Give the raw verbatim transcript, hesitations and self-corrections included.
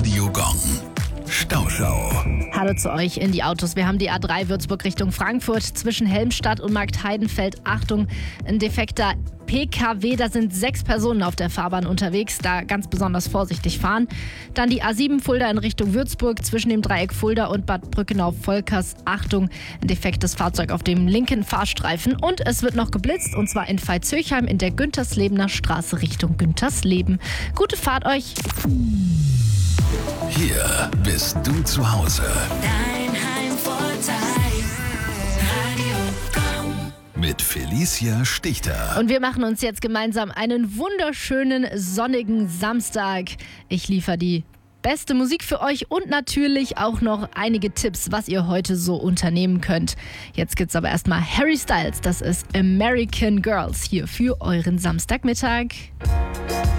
Radio Gong. Stauschau. Hallo zu euch in die Autos. Wir haben die A drei Würzburg Richtung Frankfurt zwischen Helmstadt und Marktheidenfeld. Achtung, ein defekter P K W, da sind sechs Personen auf der Fahrbahn unterwegs, da ganz besonders vorsichtig fahren. Dann die A sieben Fulda in Richtung Würzburg zwischen dem Dreieck Fulda und Bad Brückenau-Volkers. Achtung, ein defektes Fahrzeug auf dem linken Fahrstreifen. Und es wird noch geblitzt, und zwar in Veitshöchheim in der Günterslebener Straße Richtung Güntersleben. Gute Fahrt euch! Hier bist du zu Hause. Dein Heimvorteil, Radio Gong. Mit Felicia Stichter. Und wir machen uns jetzt gemeinsam einen wunderschönen sonnigen Samstag. Ich liefere die beste Musik für euch und natürlich auch noch einige Tipps, was ihr heute so unternehmen könnt. Jetzt gibt's aber erstmal Harry Styles. Das ist American Girls hier für euren Samstagmittag.